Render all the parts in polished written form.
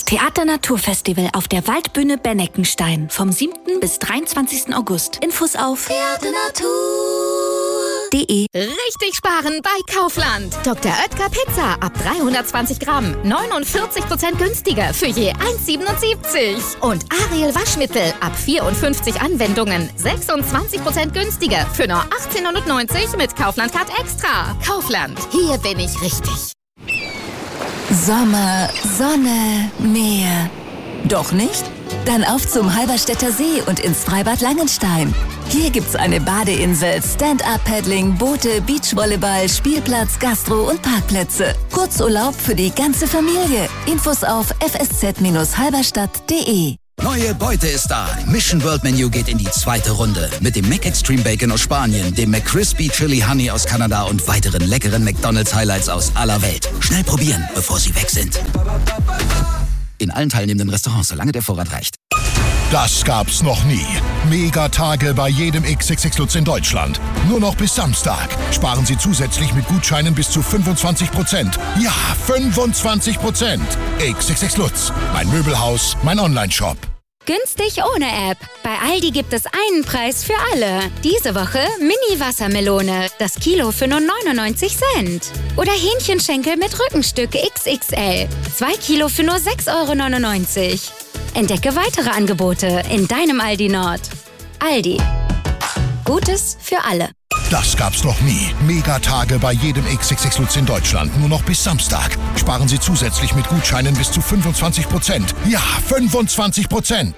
Theater Naturfestival auf der Waldbühne Benneckenstein vom 7. bis 23. August. Infos auf theaternatur.de. Richtig sparen bei Kaufland. Dr. Oetker Pizza ab 320 Gramm. 49% günstiger für je 1,77. Und Ariel Waschmittel ab 54 Anwendungen. 26% günstiger für nur 18,90 mit Kaufland Card Extra. Kaufland, hier bin ich richtig. Sommer, Sonne, Meer. Doch nicht? Dann auf zum Halberstädter See und ins Freibad Langenstein. Hier gibt's eine Badeinsel, Stand-Up-Paddling, Boote, Beachvolleyball, Spielplatz, Gastro und Parkplätze. Kurzurlaub für die ganze Familie. Infos auf fsz-halberstadt.de. Neue Beute ist da. Mission World Menu geht in die zweite Runde. Mit dem Mac Extreme Bacon aus Spanien, dem McCrispy Chili Honey aus Kanada und weiteren leckeren McDonald's Highlights aus aller Welt. Schnell probieren, bevor sie weg sind. In allen teilnehmenden Restaurants, solange der Vorrat reicht. Das gab's noch nie. Megatage bei jedem XXX Lutz in Deutschland. Nur noch bis Samstag. Sparen Sie zusätzlich mit Gutscheinen bis zu 25%. Ja, 25%. XXX Lutz. Mein Möbelhaus, mein Onlineshop. Günstig ohne App. Bei Aldi gibt es einen Preis für alle. Diese Woche Mini-Wassermelone. Das Kilo für nur 99 Cent. Oder Hähnchenschenkel mit Rückenstück XXL. 2 Kilo für nur 6,99 €. Entdecke weitere Angebote in deinem Aldi Nord. Aldi. Gutes für alle. Das gab's noch nie. Megatage bei jedem XXX Lutz in Deutschland. Nur noch bis Samstag. Sparen Sie zusätzlich mit Gutscheinen bis zu 25%. Ja, 25%.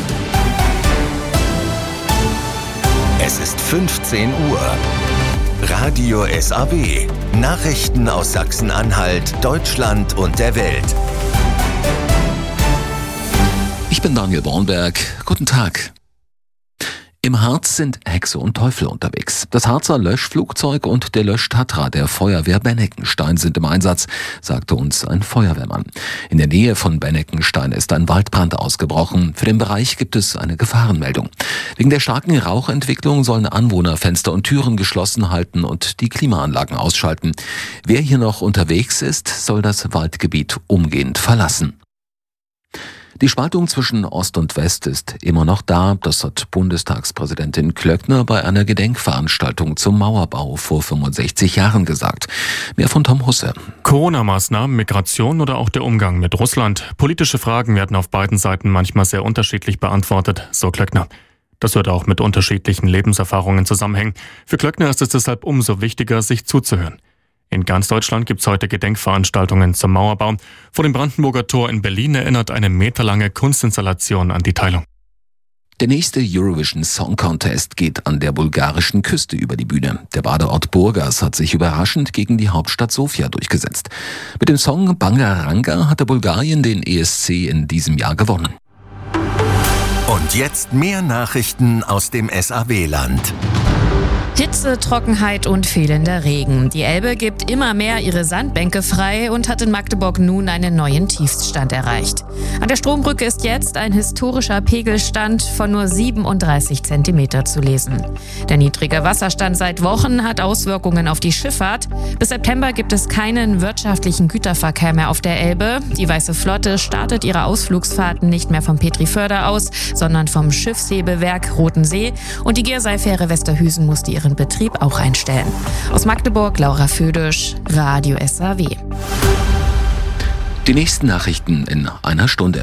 Es ist 15 Uhr. Radio SAW. Nachrichten aus Sachsen-Anhalt, Deutschland und der Welt. Ich bin Daniel Bornberg. Guten Tag. Im Harz sind Hexe und Teufel unterwegs. Das Harzer Löschflugzeug und der Löschtatra der Feuerwehr Benneckenstein sind im Einsatz, sagte uns ein Feuerwehrmann. In der Nähe von Benneckenstein ist ein Waldbrand ausgebrochen. Für den Bereich gibt es eine Gefahrenmeldung. Wegen der starken Rauchentwicklung sollen Anwohner Fenster und Türen geschlossen halten und die Klimaanlagen ausschalten. Wer hier noch unterwegs ist, soll das Waldgebiet umgehend verlassen. Die Spaltung zwischen Ost und West ist immer noch da. Das hat Bundestagspräsidentin Klöckner bei einer Gedenkveranstaltung zum Mauerbau vor 65 Jahren gesagt. Mehr von Tom Husse. Corona-Maßnahmen, Migration oder auch der Umgang mit Russland. Politische Fragen werden auf beiden Seiten manchmal sehr unterschiedlich beantwortet, so Klöckner. Das wird auch mit unterschiedlichen Lebenserfahrungen zusammenhängen. Für Klöckner ist es deshalb umso wichtiger, sich zuzuhören. In ganz Deutschland gibt es heute Gedenkveranstaltungen zum Mauerbau. Vor dem Brandenburger Tor in Berlin erinnert eine meterlange Kunstinstallation an die Teilung. Der nächste Eurovision Song Contest geht an der bulgarischen Küste über die Bühne. Der Badeort Burgas hat sich überraschend gegen die Hauptstadt Sofia durchgesetzt. Mit dem Song Bangaranga hatte Bulgarien den ESC in diesem Jahr gewonnen. Und jetzt mehr Nachrichten aus dem SAW-Land. Hitze, Trockenheit und fehlender Regen. Die Elbe gibt immer mehr ihre Sandbänke frei und hat in Magdeburg nun einen neuen Tiefststand erreicht. An der Strombrücke ist jetzt ein historischer Pegelstand von nur 37 Zentimeter zu lesen. Der niedrige Wasserstand seit Wochen hat Auswirkungen auf die Schifffahrt. Bis September gibt es keinen wirtschaftlichen Güterverkehr mehr auf der Elbe. Die Weiße Flotte startet ihre Ausflugsfahrten nicht mehr vom Petriförder aus, sondern vom Schiffshebewerk Rotensee. Und die Gersei-Fähre Westerhüsen musste ihren Betrieb auch einstellen. Aus Magdeburg, Laura Födisch, Radio SAW. Die nächsten Nachrichten in einer Stunde.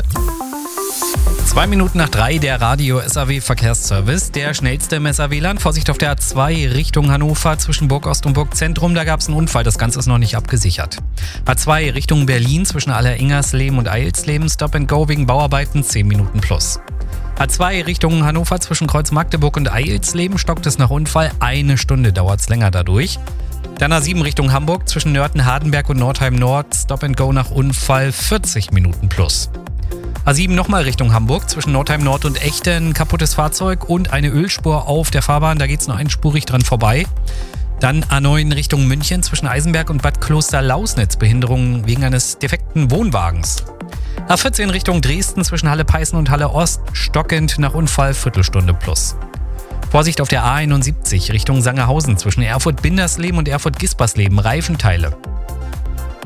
2 Minuten nach 3 der Radio SAW Verkehrsservice. Der schnellste im SAW-Land. Vorsicht auf der A2 Richtung Hannover zwischen Burgost und Burgzentrum. Da gab es einen Unfall. Das Ganze ist noch nicht abgesichert. A2 Richtung Berlin zwischen Alleringersleben und Eilsleben. Stop and Go wegen Bauarbeiten 10 Minuten plus. A2 Richtung Hannover zwischen Kreuz Magdeburg und Eilsleben stockt es nach Unfall. 1 Stunde dauert es länger dadurch. Dann A7 Richtung Hamburg zwischen Nörten-Hardenberg und Nordheim Nord. Stop and Go nach Unfall 40 Minuten plus. A7 nochmal Richtung Hamburg zwischen Nordheim Nord und Echten. Ein kaputtes Fahrzeug und eine Ölspur auf der Fahrbahn. Da geht es nur einspurig dran vorbei. Dann A9 Richtung München zwischen Eisenberg und Bad Kloster-Lausnitz. Behinderungen wegen eines defekten Wohnwagens. A14 Richtung Dresden zwischen Halle-Peißen und Halle-Ost, stockend nach Unfall, Viertelstunde plus. Vorsicht auf der A71 Richtung Sangerhausen zwischen Erfurt-Bindersleben und Erfurt-Gispersleben, Reifenteile.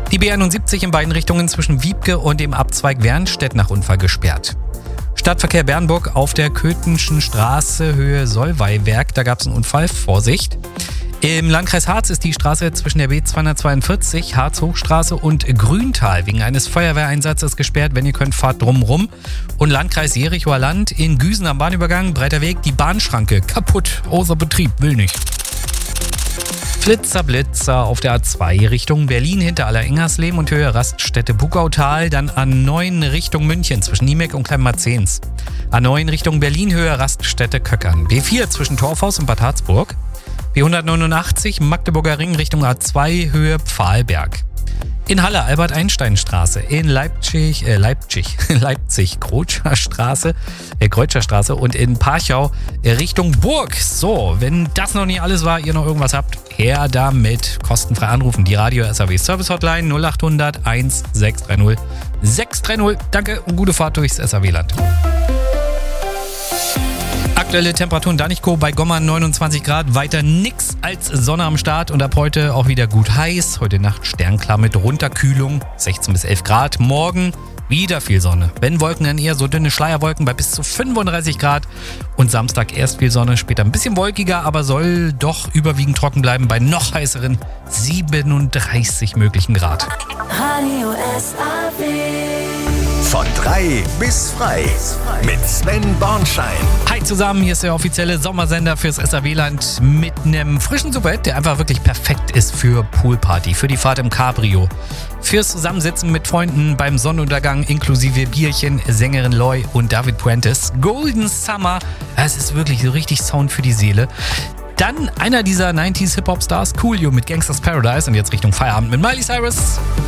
Die B71 in beiden Richtungen zwischen Wiebke und dem Abzweig Wernstedt nach Unfall gesperrt. Stadtverkehr Bernburg auf der Köthenschen Straße Höhe Solvaywerk, da gab es einen Unfall, Vorsicht. Im Landkreis Harz ist die Straße zwischen der B242, Harz-Hochstraße und Grüntal wegen eines Feuerwehreinsatzes gesperrt. Wenn ihr könnt, fahrt drumrum. Und Landkreis Jerichoer Land in Güsen am Bahnübergang, breiter Weg, die Bahnschranke kaputt, außer Betrieb, will nicht. Flitzer-Blitzer auf der A2 Richtung Berlin hinter Aller-Ingersleben und Höhe Raststätte Bugautal, dann A9 Richtung München zwischen Niemek und Klein-Marzahns. A9 Richtung Berlin Höhe Raststätte Köckern. B4 zwischen Torfhaus und Bad Harzburg. B189 Magdeburger Ring Richtung A2 Höhe Pfahlberg. In Halle Albert-Einstein-Straße, in Leipzig Kreutscher Straße und in Parchau Richtung Burg. So, wenn das noch nicht alles war, ihr noch irgendwas habt, her damit. Kostenfrei anrufen. Die Radio SAW Service Hotline 0800 1630 630. Danke und gute Fahrt durchs SAW-Land. Aktuelle Temperaturen Danichko bei Gommern 29 Grad, weiter nix als Sonne am Start und ab heute auch wieder gut heiß. Heute Nacht sternklar mit Runterkühlung, 16 bis 11 Grad. Morgen wieder viel Sonne. Wenn Wolken, dann eher so dünne Schleierwolken bei bis zu 35 Grad. Und Samstag erst viel Sonne, später ein bisschen wolkiger, aber soll doch überwiegend trocken bleiben bei noch heißeren 37 möglichen Grad. Radio SAW. Von 3 bis frei mit Sven Bornschein. Hi zusammen, hier ist der offizielle Sommersender fürs SAW-Land mit einem frischen Superhit, der einfach wirklich perfekt ist für Poolparty, für die Fahrt im Cabrio, fürs Zusammensitzen mit Freunden beim Sonnenuntergang inklusive Bierchen, Sängerin Loy und David Puentes. Golden Summer, es ist wirklich so richtig Sound für die Seele. Dann einer dieser 90s Hip-Hop-Stars, Coolio mit Gangsta's Paradise und jetzt Richtung Feierabend mit Miley Cyrus.